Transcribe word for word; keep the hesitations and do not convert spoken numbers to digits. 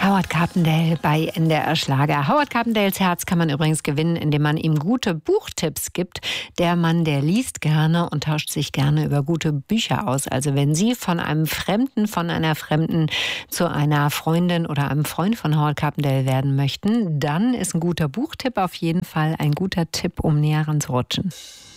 Howard Carpendale bei N D R Schlager. Howard Carpendales Herz kann man übrigens gewinnen, indem man ihm gute Buchtipps gibt. Der Mann, der liest gerne und tauscht sich gerne über gute Bücher aus. Also wenn Sie von einem Fremden, von einer Fremden zu einer Freundin oder einem Freund von Howard Carpendale werden möchten, dann ist ein guter Buchtipp auf jeden Fall ein guter Tipp, um näher ranzurutschen.